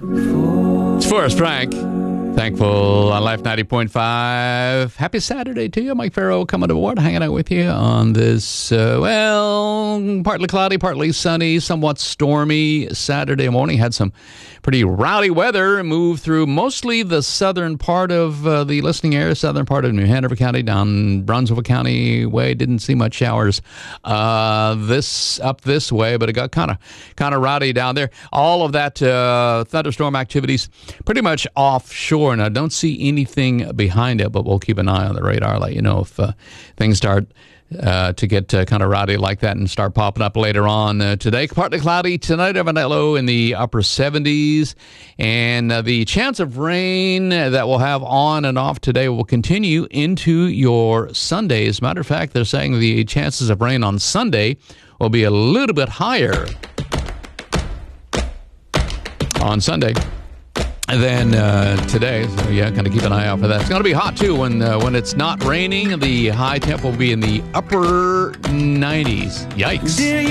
It's Forrest Frank. Thankful on Life 90.5. Happy Saturday to you. Mike Farrow coming aboard, hanging out with you on this, partly cloudy, partly sunny, somewhat stormy Saturday morning. Had some pretty rowdy weather move through mostly the southern part of the listening area, southern part of New Hanover County, down Brunswick County way. Didn't see much showers up this way, but it got kind of rowdy down there. All of that thunderstorm activities pretty much offshore. And I don't see anything behind it, but we'll keep an eye on the radar, let you know if things start to get kind of rowdy like that and start popping up later on today. Partly cloudy tonight, overnight low in the upper 70s. And the chance of rain that we'll have on and off today will continue into your Sunday. As a matter of fact, they're saying the chances of rain on Sunday will be a little bit higher on Sunday than today. So yeah, kind of keep an eye out for that. It's going to be hot too when it's not raining. The high temp will be in the upper 90s. Yikes.